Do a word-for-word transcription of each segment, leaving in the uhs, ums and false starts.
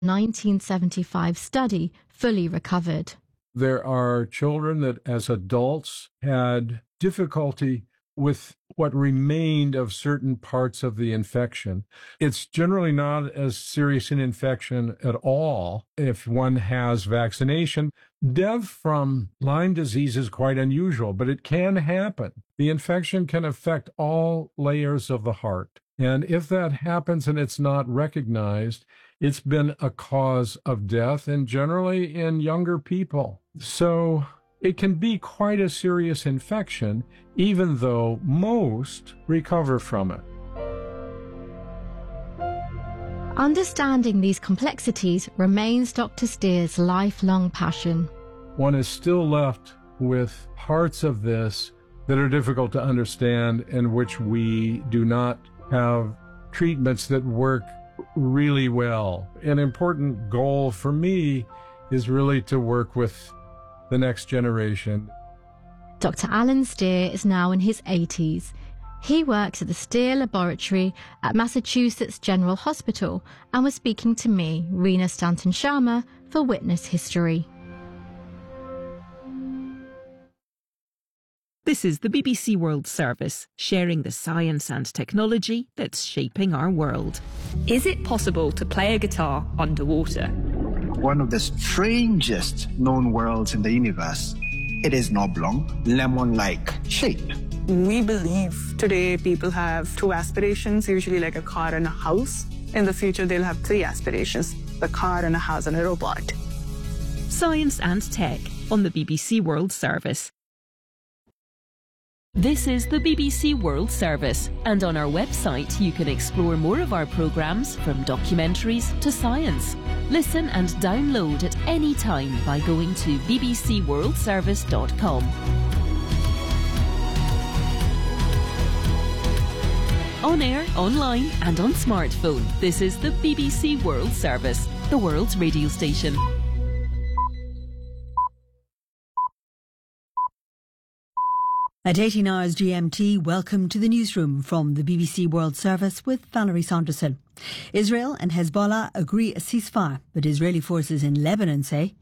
nineteen seventy-five study fully recovered. There are children that as adults had difficulty with what remained of certain parts of the infection. It's generally not as serious an infection at all if one has vaccination. Death from Lyme disease is quite unusual, but it can happen. The infection can affect all layers of the heart. And if that happens and it's not recognized, it's been a cause of death, and generally in younger people. So it can be quite a serious infection, even though most recover from it. Understanding these complexities remains Doctor Steer's lifelong passion. One is still left with parts of this that are difficult to understand and which we do not have treatments that work really well. An important goal for me is really to work with the next generation. Doctor Alan Steer is now in his eighties. He works at the Steer Laboratory at Massachusetts General Hospital and was speaking to me, Reena Stanton Sharma, for Witness History. This is the B B C World Service, sharing the science and technology that's shaping our world. Is it possible to play a guitar underwater? One of the strangest known worlds in the universe. It is an oblong, lemon-like shape. We believe today people have two aspirations, usually like a car and a house. In the future, they'll have three aspirations, a car and a house and a robot. Science and tech on the B B C World Service. This is the B B C World Service, and on our website you can explore more of our programmes, from documentaries to science. Listen and download at any time by going to b b c world service dot com. On air, online and on smartphone, this is the B B C World Service, the world's radio station. At eighteen hours G M T, welcome to the newsroom from the B B C World Service with Valerie Saunderson. Israel and Hezbollah agree a ceasefire, but Israeli forces in Lebanon say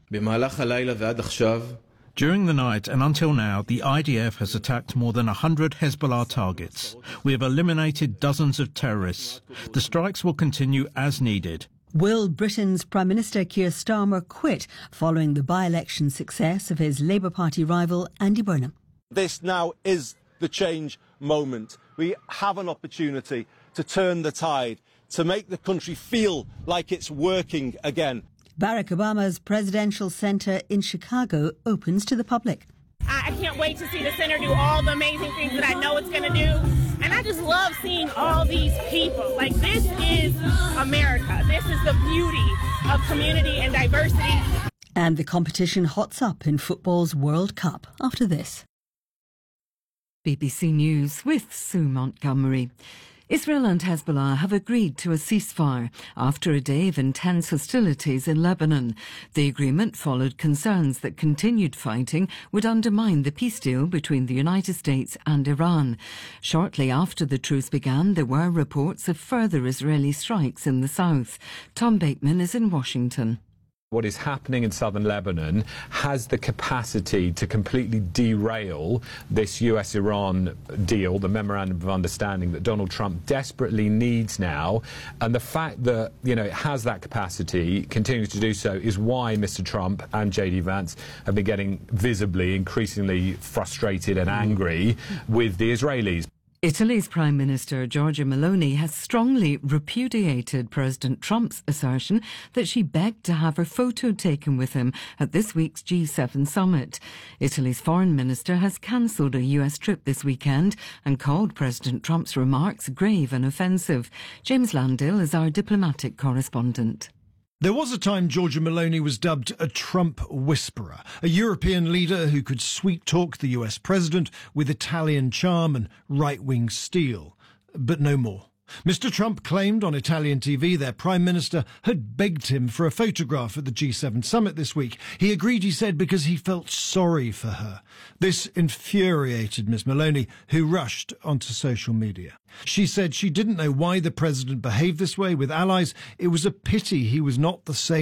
during the night and until now, the I D F has attacked more than one hundred Hezbollah targets. We have eliminated dozens of terrorists. The strikes will continue as needed. Will Britain's Prime Minister Keir Starmer quit following the by-election success of his Labour Party rival Andy Burnham? This now is the change moment. We have an opportunity to turn the tide, to make the country feel like it's working again. Barack Obama's presidential center in Chicago opens to the public. I can't wait to see the center do all the amazing things that I know it's going to do. And I just love seeing all these people. Like, this is America. This is the beauty of community and diversity. And the competition hots up in football's World Cup after this. B B C News with Sue Montgomery. Israel and Hezbollah have agreed to a ceasefire after a day of intense hostilities in Lebanon. The agreement followed concerns that continued fighting would undermine the peace deal between the United States and Iran. Shortly after the truce began, there were reports of further Israeli strikes in the south. Tom Bateman is in Washington. What is happening in southern Lebanon has the capacity to completely derail this U S Iran deal, the memorandum of understanding that Donald Trump desperately needs now. And the fact that, you know, it has that capacity, continues to do so, is why Mister Trump and J D Vance have been getting visibly, increasingly frustrated and angry with the Israelis. Italy's Prime Minister Giorgia Meloni has strongly repudiated President Trump's assertion that she begged to have her photo taken with him at this week's G seven summit. Italy's Foreign Minister has cancelled a U S trip this weekend and called President Trump's remarks grave and offensive. James Landale is our diplomatic correspondent. There was a time Giorgia Meloni was dubbed a Trump whisperer, a European leader who could sweet-talk the U S president with Italian charm and right-wing steel. But no more. Mister Trump claimed on Italian T V their Prime Minister had begged him for a photograph at the G seven summit this week. He agreed, he said, because he felt sorry for her. This infuriated Miz Meloni, who rushed onto social media. She said she didn't know why the president behaved this way with allies. It was a pity he was not the same